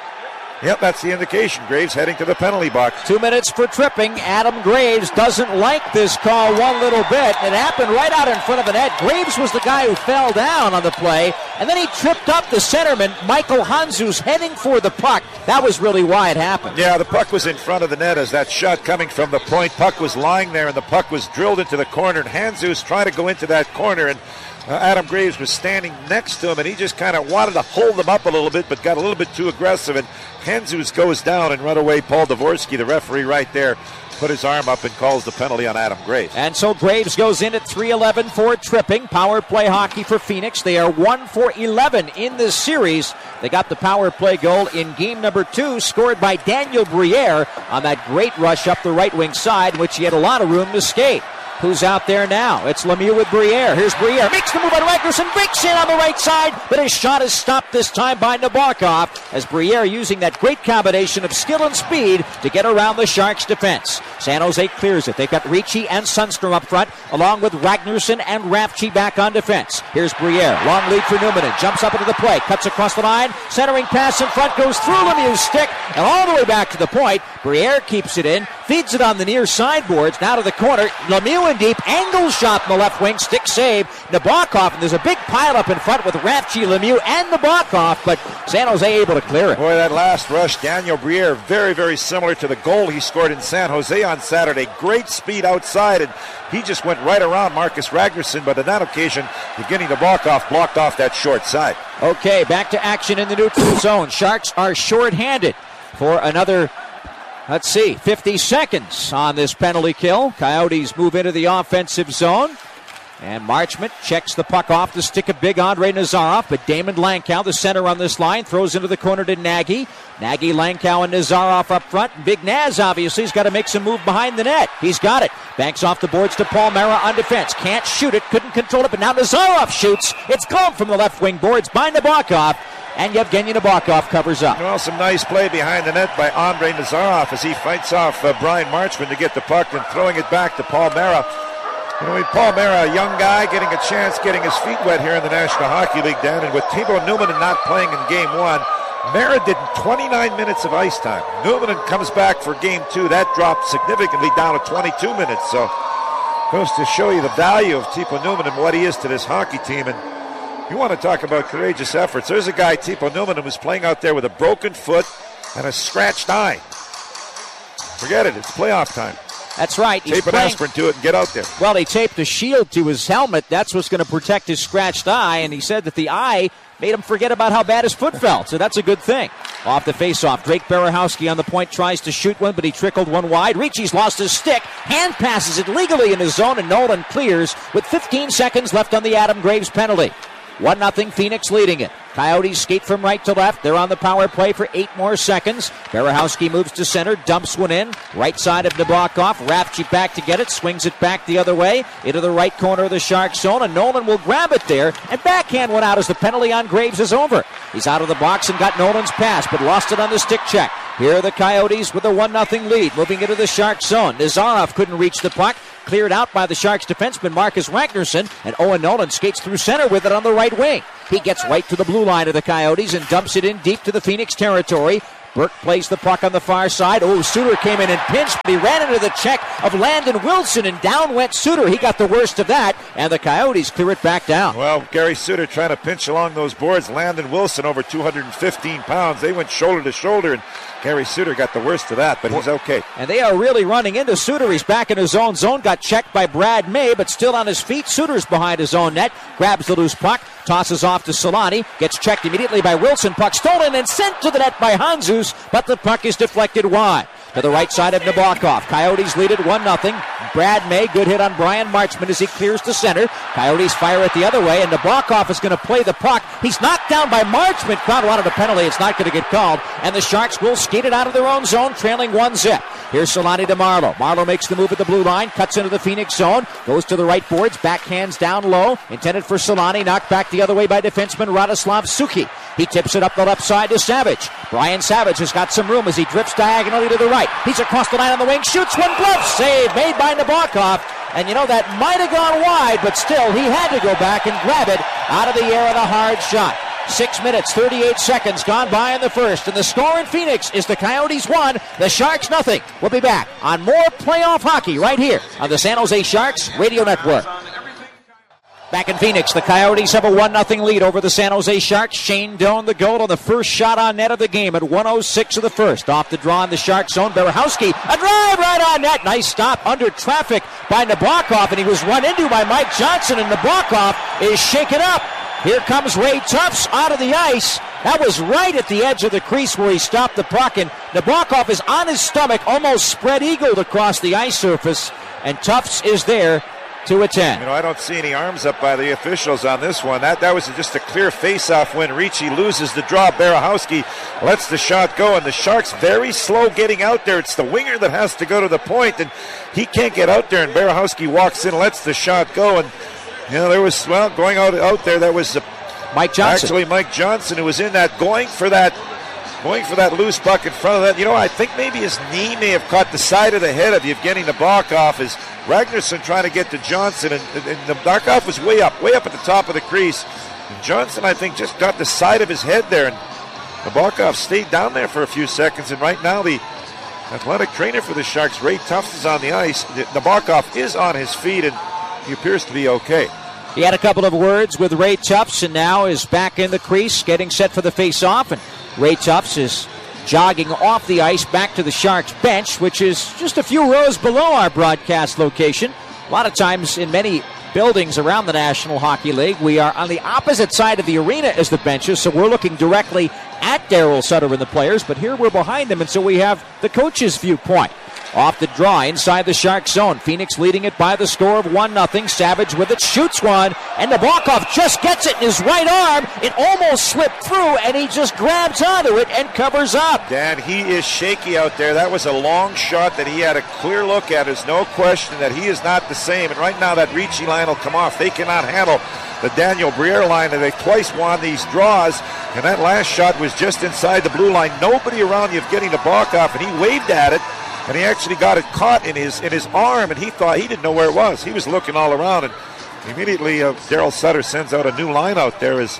[SPEAKER 8] yep, that's the indication. Graves heading to the penalty box.
[SPEAKER 7] 2 minutes for tripping. Adam Graves doesn't like this call one little bit. It happened right out in front of the net. Graves was the guy who fell down on the play, and then he tripped up the centerman, Michael Handzus, heading for the puck. That was really why it happened.
[SPEAKER 8] Yeah, the puck was in front of the net as that shot coming from the point. Puck was lying there, and the puck was drilled into the corner, and Handzus tried to go into that corner, and Adam Graves was standing next to him, and he just kind of wanted to hold him up a little bit, but got a little bit too aggressive, and Handzus goes down, and right away Paul Dvorsky, the referee right there, put his arm up and calls the penalty on Adam Graves.
[SPEAKER 7] And so Graves goes in at 3-11 for tripping. Power play hockey for Phoenix. They are 1 for 11 in this series. They got the power play goal in game number 2, scored by Daniel Briere on that great rush up the right wing side, in which he had a lot of room to skate. Who's out there now? It's Lemieux with Briere. Here's Briere. Makes the move on Ragnarsson. Breaks in on the right side, but his shot is stopped this time by Nabokov, as Briere using that great combination of skill and speed to get around the Sharks' defense. San Jose clears it. They've got Ricci and Sundstrom up front, along with Ragnarsson and Rafchi back on defense. Here's Briere. Long lead for Numminen. Jumps up into the play. Cuts across the line. Centering pass in front. Goes through Lemieux's stick and all the way back to the point. Briere keeps it in. Feeds it on the near sideboards. Now to the corner. Lemieux in deep. Angle shot in the left wing. Stick save. Nabokov. And there's a big pile up in front with Rafchi, Lemieux, and Nabokov. But San Jose able to clear it.
[SPEAKER 8] Boy, that last rush, Daniel Briere, very, very similar to the goal he scored in San Jose on Saturday. Great speed outside, and he just went right around Marcus Ragnarsson. But on that occasion, Evgeny Nabokov blocked off that short side.
[SPEAKER 7] Okay, back to action in the neutral zone. Sharks are shorthanded for another, 50 seconds on this penalty kill. Coyotes move into the offensive zone. And Marchment checks the puck off the stick of big Andre Nazarov, but Damon Lankow, the center on this line, throws into the corner to Nagy. Nagy, Lankow, and Nazarov up front. Big Naz, obviously, has got to make some move behind the net. He's got it. Banks off the boards to Paul Mara on defense. Can't shoot it, couldn't control it, but now Nazarov shoots. It's gone from the left wing boards by Nabokov, and Evgeny Nabokov covers up.
[SPEAKER 8] Well, some nice play behind the net by Andre Nazarov as he fights off Brian Marchment to get the puck and throwing it back to Paul Mara. Paul Mara, a young guy, getting a chance, getting his feet wet here in the National Hockey League, Dan, and with Timo Numminen not playing in Game 1, Mara did 29 minutes of ice time. Numminen comes back for Game 2. That dropped significantly down to 22 minutes. So, goes to show you the value of Timo Numminen and what he is to this hockey team. And you want to talk about courageous efforts. There's a guy, Timo Numminen, who's playing out there with a broken foot and a scratched eye. Forget it. It's playoff time.
[SPEAKER 7] That's right.
[SPEAKER 8] Tape an aspirin to it and get out there.
[SPEAKER 7] Well, he taped a shield to his helmet. That's what's going to protect his scratched eye, and he said that the eye made him forget about how bad his foot felt, so that's a good thing. Off the faceoff, Drake Berehowski on the point tries to shoot one, but he trickled one wide. Ricci's lost his stick, hand passes it legally in his zone, and Nolan clears with 15 seconds left on the Adam Graves penalty. 1-0 Phoenix leading it. Coyotes skate from right to left. They're on the power play for 8 more seconds. Berehowski moves to center, dumps one in. Right side of Nabokov. Rafchi back to get it, swings it back the other way into the right corner of the Sharks zone, and Nolan will grab it there, and backhand one out as the penalty on Graves is over. He's out of the box and got Nolan's pass, but lost it on the stick check. Here are the Coyotes with a 1-0 lead, moving into the Sharks zone. Nazarov couldn't reach the puck. Cleared out by the Sharks defenseman Marcus Ragnarsson, and Owen Nolan skates through center with it on the right wing. He gets right to the blue line of the Coyotes and dumps it in deep to the Phoenix territory. Burke plays the puck on the far side. Oh, Suter came in and pinched, but he ran into the check of Landon Wilson, and down went Suter. He got the worst of that, and the Coyotes clear it back down.
[SPEAKER 8] Well, Gary Suter trying to pinch along those boards. Landon Wilson, over 215 pounds. They went shoulder to shoulder, and Gary Suter got the worst of that, but he's okay.
[SPEAKER 7] And they are really running into Suter. He's back in his own zone. Got checked by Brad May, but still on his feet. Suter's behind his own net. Grabs the loose puck. Tosses off to Solani. Gets checked immediately by Wilson. Puck stolen and sent to the net by Hanzus, but the puck is deflected wide. To the right side of Nabokov. Coyotes lead it 1-0. Brad May, good hit on Brian Marchman as he clears to center. Coyotes fire it the other way, and Nabokov is going to play the puck. He's knocked down by Marchman. Crowd wanted a penalty. It's not going to get called. And the Sharks will skate it out of their own zone, trailing 1-0. Here's Solani to Marleau. Marleau makes the move at the blue line, cuts into the Phoenix zone, goes to the right boards, backhands down low, intended for Solani, knocked back the other way by defenseman Radoslav Suki. He tips it up the left side to Savage. Brian Savage has got some room as he drifts diagonally to the right. He's across the line on the wing, shoots one, glove save made by Nabokov. And you know, that might have gone wide, but still he had to go back and grab it out of the air on a hard shot. 6 minutes, 38 seconds gone by in the first, and the score in Phoenix is the Coyotes 1, the Sharks nothing. We'll be back on more playoff hockey right here on the San Jose Sharks Radio Network. Back in Phoenix, the Coyotes have a 1-0 lead over the San Jose Sharks. Shane Doan the goal on the first shot on net of the game at 1:06 of the first. Off the draw in the Sharks zone, Berehowski, a drive right on net. Nice stop under traffic by Nabokov, and he was run into by Mike Johnson, and Nabokov is shaken up. Here comes Ray Tufts out of the ice. That was right at the edge of the crease where he stopped the puck, and Nabokov is on his stomach, almost spread-eagled across the ice surface, and Tufts is there to attend.
[SPEAKER 8] You know, I don't see any arms up by the officials on this one. That was just a clear face-off when Ricci loses the draw. Berehowski lets the shot go, and the Sharks very slow getting out there. It's the winger that has to go to the point, and he can't get out there, and Berehowski walks in, lets the shot go, and you know, there was, well, going out there, that was
[SPEAKER 7] Mike Johnson.
[SPEAKER 8] Actually, Mike Johnson, who was in that, going for that loose puck in front of that. You know, I think maybe his knee may have caught the side of the head of Evgeny Nabokov as Ragnarsson trying to get to Johnson, and Nabokov was way up at the top of the crease. And Johnson, I think, just got the side of his head there, and Nabokov stayed down there for a few seconds, and right now the athletic trainer for the Sharks, Ray Tufts, is on the ice. Nabokov is on his feet, and he appears to be okay.
[SPEAKER 7] He had a couple of words with Ray Tufts and now is back in the crease, getting set for the face-off. And Ray Tufts is jogging off the ice back to the Sharks bench, which is just a few rows below our broadcast location. A lot of times in many buildings around the National Hockey League, we are on the opposite side of the arena as the benches, so we're looking directly at Daryl Sutter and the players, but here we're behind them, and so we have the coach's viewpoint. Off the draw inside the Shark zone. Phoenix leading it by the score of 1-0. Savage with it, shoots one, and Nabokov just gets it in his right arm. It almost slipped through, and he just grabs onto it and covers up.
[SPEAKER 8] Dan, he is shaky out there. That was a long shot that he had a clear look at. There's no question that he is not the same. And right now that Ricci line will come off. They cannot handle the Daniel Briere line, and they twice won these draws. And that last shot was just inside the blue line. Nobody around Evgeny Nabokov, and he waved at it. And he actually got it caught in his arm, and he thought he didn't know where it was. He was looking all around, and immediately Daryl Sutter sends out a new line out there as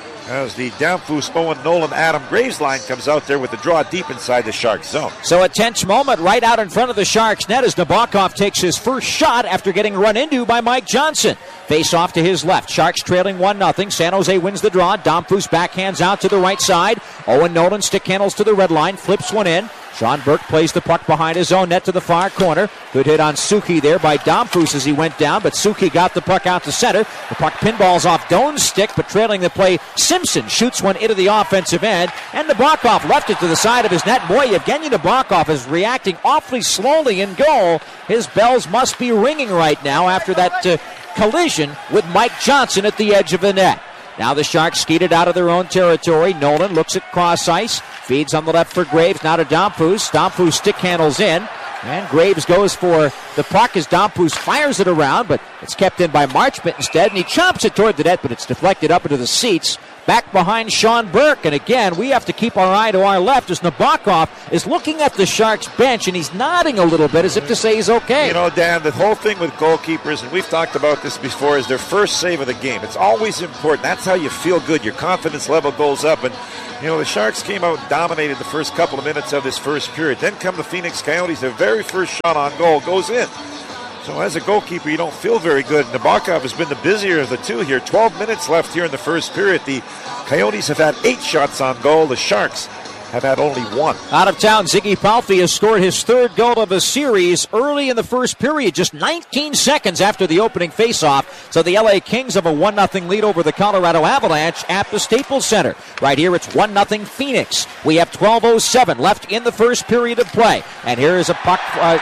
[SPEAKER 8] the Damphus, Owen Nolan, Adam Graves line comes out there with the draw deep inside the Sharks zone.
[SPEAKER 7] So a tense moment right out in front of the Sharks net as Nabokov takes his first shot after getting run into by Mike Johnson. Face off to his left. Sharks trailing 1-0. San Jose wins the draw. Damphus backhands out to the right side. Owen Nolan stick handles to the red line, flips one in. Sean Burke plays the puck behind his own net to the far corner. Good hit on Suki there by Damphus as he went down, but Suki got the puck out to center. The puck pinballs off Doan's stick, but trailing the play, Simpson shoots one into the offensive end, and Nabokov left it to the side of his net. Boy, Evgeny Nabokov is reacting awfully slowly in goal. His bells must be ringing right now after that collision with Mike Johnson at the edge of the net. Now the Sharks skated out of their own territory. Nolan looks at cross ice, feeds on the left for Graves, now to Domfus. Domfus stick handles in, and Graves goes for the puck as Domfus fires it around, but it's kept in by Marchment instead, and he chops it toward the net, but it's deflected up into the seats. Back behind Sean Burke, and again, we have to keep our eye to our left as Nabokov is looking at the Sharks bench, and he's nodding a little bit as if to say he's okay.
[SPEAKER 8] You know, Dan, the whole thing with goalkeepers, and we've talked about this before, is their first save of the game. It's always important. That's how you feel good. Your confidence level goes up, and you know, the Sharks came out and dominated the first couple of minutes of this first period. Then come the Phoenix Coyotes. Their very first shot on goal goes in. So as a goalkeeper, you don't feel very good. Nabokov has been the busier of the two here. 12 minutes left here in the first period. The Coyotes have had 8 shots on goal. The Sharks have had only 1.
[SPEAKER 7] Out of town, Ziggy Palffy has scored his 3rd goal of the series early in the first period, just 19 seconds after the opening faceoff. So the LA Kings have a 1-0 lead over the Colorado Avalanche at the Staples Center. Right here, it's 1-0 Phoenix. We have 12:07 left in the first period of play. And here is a puck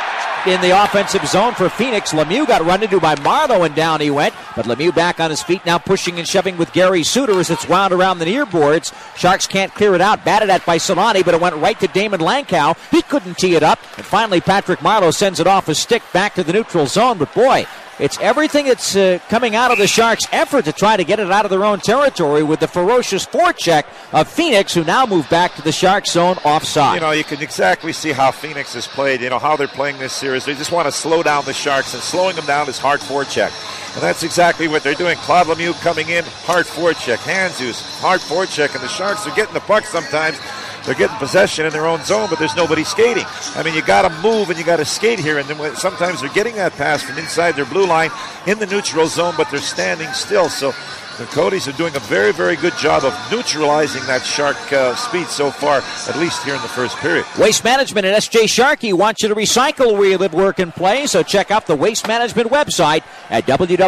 [SPEAKER 7] in the offensive zone for Phoenix. Lemieux got run into by Marleau, and down he went. But Lemieux back on his feet now, pushing and shoving with Gary Suter as it's wound around the near boards. Sharks can't clear it out. Batted at by Solani, but it went right to Damon Lankow. He couldn't tee it up. And finally, Patrick Marleau sends it off his stick back to the neutral zone. But boy, it's everything that's coming out of the Sharks' effort to try to get it out of their own territory with the ferocious forecheck of Phoenix, who now move back to the Sharks' zone offside.
[SPEAKER 8] You know, you can exactly see how Phoenix has played, you know, how they're playing this series. They just want to slow down the Sharks, and slowing them down is hard forecheck. And that's exactly what they're doing. Claude Lemieux coming in, hard forecheck. Handzus, hard forecheck, and the Sharks are getting the puck sometimes. They're getting possession in their own zone, but there's nobody skating. I mean, you got to move and you got to skate here. And then sometimes they're getting that pass from inside their blue line in the neutral zone, but they're standing still. So the Coyotes are doing a very, very good job of neutralizing that Shark speed so far, at least here in the first period.
[SPEAKER 7] Waste Management and SJ Sharkey want you to recycle where you live, work, and play. So check out the Waste Management website at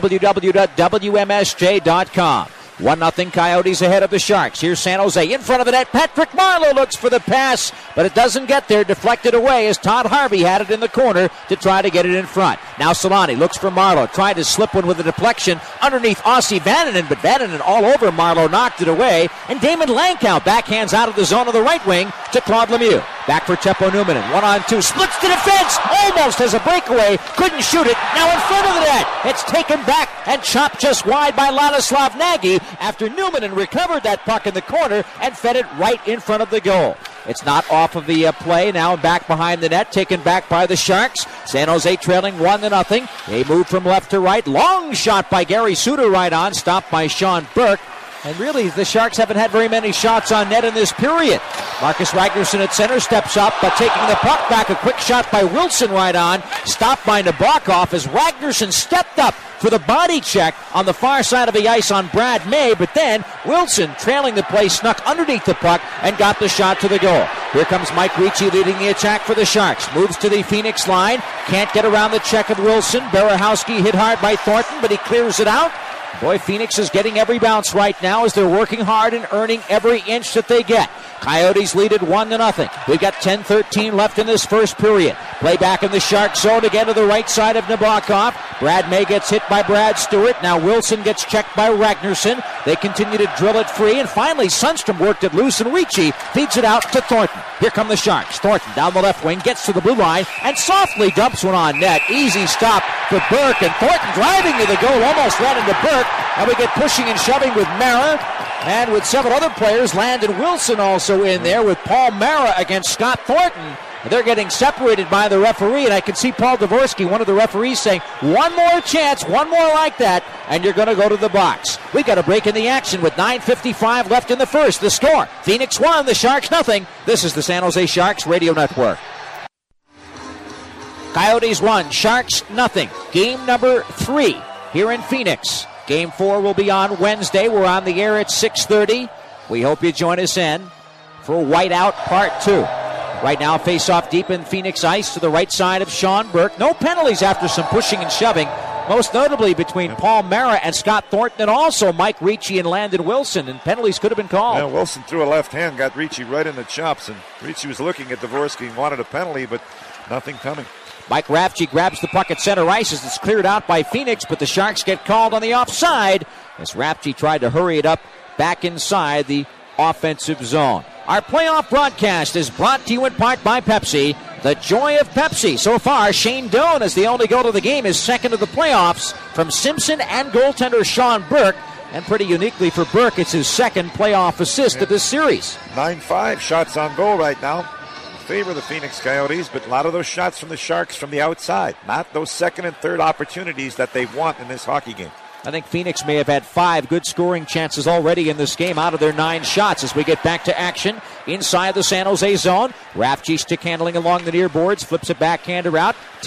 [SPEAKER 7] www.wmsj.com. 1-0 Coyotes ahead of the Sharks. Here's San Jose in front of the net. Patrick Marleau looks for the pass, but it doesn't get there. Deflected away as Todd Harvey had it in the corner to try to get it in front. Now Solani looks for Marleau. Tried to slip one with a deflection underneath Ossi Vananen, but Vananen all over Marleau knocked it away. And Damon Lankow backhands out of the zone of the right wing to Claude Lemieux. Back for Teppo Numminen. 1-on-2. Splits to defense. Almost has a breakaway. Couldn't shoot it. Now in front of the net. It's taken back and chopped just wide by Ladislav Nagy after Numminen recovered that puck in the corner and fed it right in front of the goal. It's not off of the play. Now back behind the net, taken back by the Sharks. San Jose trailing 1-0. They move from left to right. Long shot by Gary Suter right on, stopped by Sean Burke. And really, the Sharks haven't had very many shots on net in this period. Marcus Ragnarsson at center steps up, but taking the puck back. A quick shot by Wilson right on, stopped by Nabokov as Ragnarsson stepped up for the body check on the far side of the ice on Brad May, but then Wilson, trailing the play, snuck underneath the puck and got the shot to the goal. Here comes Mike Ricci leading the attack for the Sharks. Moves to the Phoenix line, can't get around the check of Wilson. Berehowski hit hard by Thornton, but he clears it out. Boy, Phoenix is getting every bounce right now as they're working hard and earning every inch that they get. Coyotes lead it 1-0. We've got 10-13 left in this first period. Play back in the Shark zone again to the right side of Nabokov. Brad May gets hit by Brad Stewart. Now Wilson gets checked by Ragnarsson. They continue to drill it free, and finally Sundstrom worked it loose, and Ricci feeds it out to Thornton. Here come the Sharks. Thornton down the left wing, gets to the blue line, and softly dumps one on net. Easy stop for Burke, and Thornton driving to the goal, almost ran into Burke. And we get pushing and shoving with Mara, and with several other players. Landon Wilson also in there with Paul Mara against Scott Thornton. They're getting separated by the referee, and I can see Paul Dvorsky, one of the referees, saying, one more chance, one more like that, and you're going to go to the box. We've got a break in the action with 9:55 left in the first. The score, Phoenix 1, the Sharks nothing. This is the San Jose Sharks Radio Network. Coyotes 1, Sharks nothing. Game number 3 here in Phoenix. Game 4 will be on Wednesday. We're on the air at 6:30. We hope you join us in for Whiteout Part 2. Right now, face-off deep in Phoenix ice to the right side of Sean Burke. No penalties after some pushing and shoving, most notably between Paul Mara and Scott Thornton, and also Mike Ricci and Landon Wilson, and penalties could have been called.
[SPEAKER 8] Yeah, Wilson threw a left hand, got Ricci right in the chops, and Ricci was looking at Dvorsky and wanted a penalty, but nothing coming.
[SPEAKER 7] Mike Rafchi grabs the puck at center ice as it's cleared out by Phoenix, but the Sharks get called on the offside.
[SPEAKER 11] as Rapchi tried to hurry it up back inside the offensive zone. Our playoff broadcast is brought to you in part by Pepsi. The joy of Pepsi. So far, Shane Doan is the only goal of the game, is second of the playoffs from Simpson and goaltender Sean Burke. And pretty uniquely for Burke, it's his second playoff assist of this series.
[SPEAKER 8] 9-5 shots on goal right now. Favor the Phoenix Coyotes, but a lot of those shots from the Sharks from the outside. Not those second and third opportunities that they want in this hockey game.
[SPEAKER 11] I think Phoenix may have had 5 good scoring chances already in this game out of their 9 shots as we get back to action inside the San Jose zone. Rafchi stick handling along the near boards, flips it backhander out.